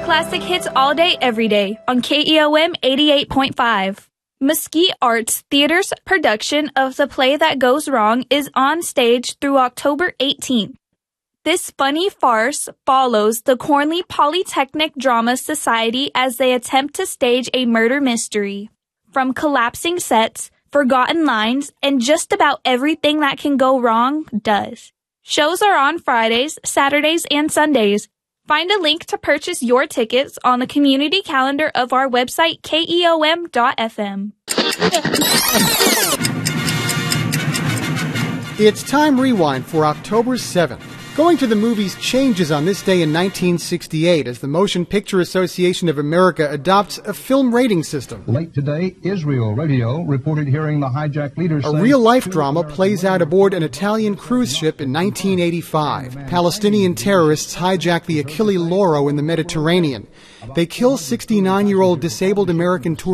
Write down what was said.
classic hits all day, every day on KEOM 88.5. Mesquite Arts Theater's production of The Play That Goes Wrong is on stage through October 18th. This funny farce follows the Cornley Polytechnic Drama Society as they attempt to stage a murder mystery. From collapsing sets, forgotten lines, and just about everything that can go wrong does. Shows are on Fridays, Saturdays, and Sundays. Find a link to purchase your tickets on the community calendar of our website, keom.fm. It's Time Rewind for October 7th. Going to the movies changes on this day in 1968 as the Motion Picture Association of America adopts a film rating system. Late today, Israel Radio reported hearing the hijacked leaders A real-life drama plays out aboard an Italian cruise ship in 1985. Palestinian terrorists hijack the Achille Lauro in the Mediterranean. They kill 69-year-old disabled American tourist